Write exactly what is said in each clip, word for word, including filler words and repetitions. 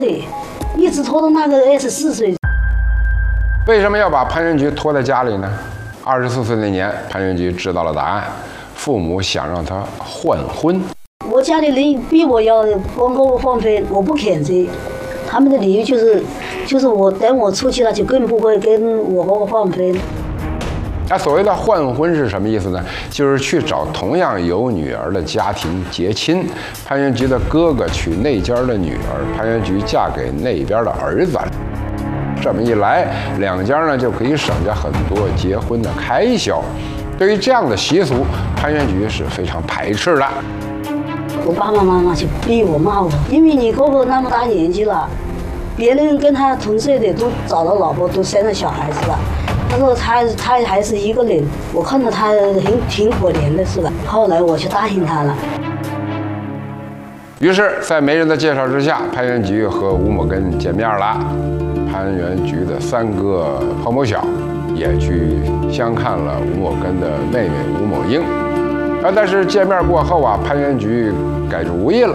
对，一直拖到那个二十四岁。 为什么要把潘元菊拖在家里呢？二十四岁那年，潘元菊知道了答案，父母想让他换婚。 我家里人逼我要光跟我换婚，我不肯这。他们的理由就是，就是我等我出去了，就更不会跟我和我换婚。 那所谓的换婚是什么意思呢？就是去找同样有女儿的家庭结亲。潘元菊的哥哥娶那家的女儿，潘元菊嫁给那边的儿子。这么一来，两家呢就可以省下很多结婚的开销。对于这样的习俗，潘元菊是非常排斥的。 我爸爸妈妈就逼我骂我，因为你哥哥那么大年纪了，别人跟他同岁的都找到老婆，都生了小孩子了。他说他他还是一个人，我看到他很挺可怜的，是吧？后来我就答应他了。 于是，在媒人的介绍之下，潘元菊和吴某根见面了。潘元菊的三哥潘某晓也去相看了吴某根的妹妹吴某英。啊，但是见面过后啊，潘元菊改主意了。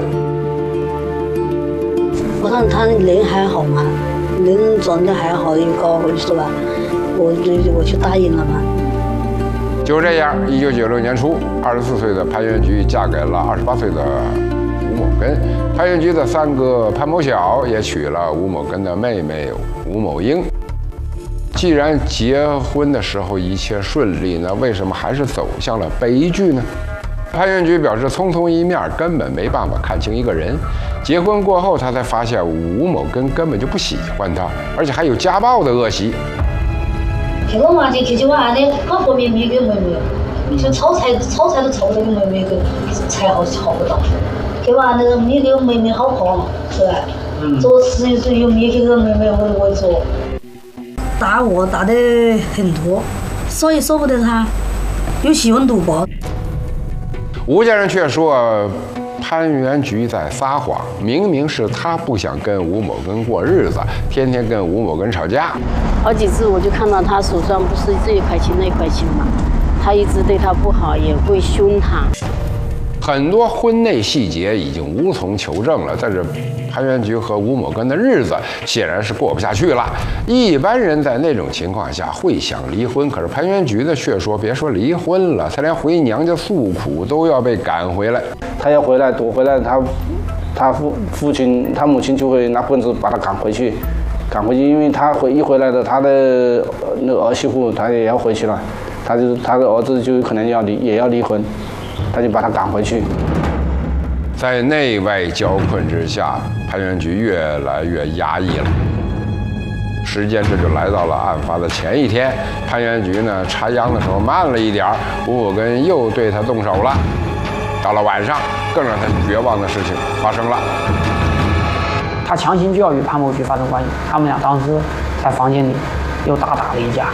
我看他人还好嘛，人长得还好，又高，是吧？我就我就答应了嘛。 就这样，一九九六年初，二十四岁的潘元菊嫁给了二十八岁的吴某根。潘元菊的三哥潘某晓也娶了吴某根的妹妹吴某英。既然结婚的时候一切顺利呢，为什么还是走向了悲剧呢？潘元菊表示，匆匆一面根本没办法看清一个人。结婚过后，他才发现吴某根根本就不喜欢他，而且还有家暴的恶习。 这个嘛，就就就完的，各方面没给妹妹，你说炒菜炒菜都炒那个妹妹个菜好炒不到，给完那个没给妹妹好看，是吧？嗯、做事又没给个妹妹我我做。 打我打得很多，所以说不得他，又喜欢赌博。 吴家人却说潘元菊在撒谎，明明是他不想跟吴某根过日子，天天跟吴某根吵架。 好几次我就看到他手上不是这一块青那块青嘛，他一直对他不好，也会凶他。 很多婚内细节已经无从求证了，但是潘元菊和吴某根的日子显然是过不下去了。一般人在那种情况下会想离婚，可是潘元菊的却说别说离婚了，他连回娘家诉苦都要被赶回来。 他要回来躲回来，他他父父亲他母亲就会拿棍子把他赶回去，赶回去，因为他回一回来的，他的那个儿媳妇他也要回去了，他就他的儿子就可能要离也要离婚。他就把他赶回去。 在内外交困之下，潘元菊越来越压抑了。时间这就来到了案发的前一天，潘元菊呢插秧的时候慢了一点，吴某根又对他动手了。到了晚上，更让他绝望的事情发生了。 他强行就要与潘某菊发生关系，他们俩当时在房间里又大打了一架。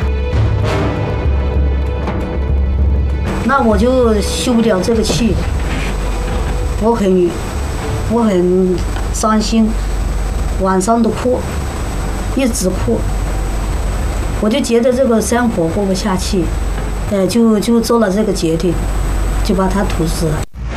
那我就受不了这个气，我很我很伤心，晚上都哭，一直哭。我就觉得这个生活过不下去，呃，就就做了这个决定，就把他毒死了。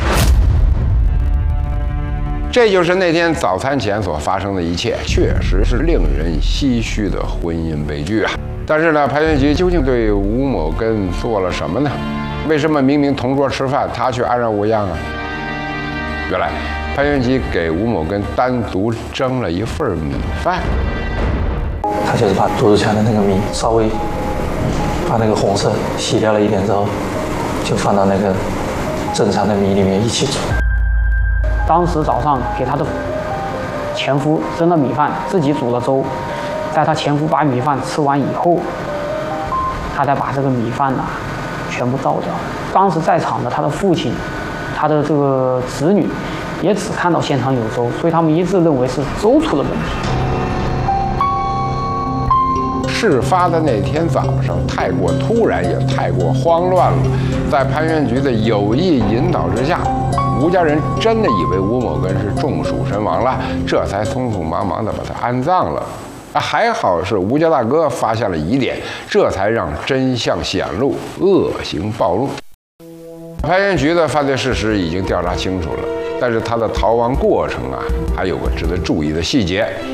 这就是那天早餐前所发生的一切，确实是令人唏嘘的婚姻悲剧啊！但是呢，潘元菊究竟对吴某根做了什么呢？为什么明明同桌吃饭，他却安然无恙啊？原来，潘元菊给吴某根单独蒸了一份米饭。 他就是把肚子前的那个米稍微把那个红色洗掉了一点之后，就放到那个正常的米里面一起煮。 当时早上给他的前夫蒸了米饭，自己煮了粥，在他前夫把米饭吃完以后，他再把这个米饭呢、啊。全部倒掉。当时在场的他的父亲、他的这个子女，也只看到现场有粥，所以他们一致认为是粥出了问题。 事发的那天早上太过突然，也太过慌乱了。在潘元菊的有意引导之下，吴家人真的以为吴某根是中暑身亡了，这才匆匆忙忙地把他安葬了。还好是吴家大哥发现了疑点，这才让真相显露，恶行暴露。潘元菊的犯罪事实已经调查清楚了，但是他的逃亡过程啊，还有个值得注意的细节。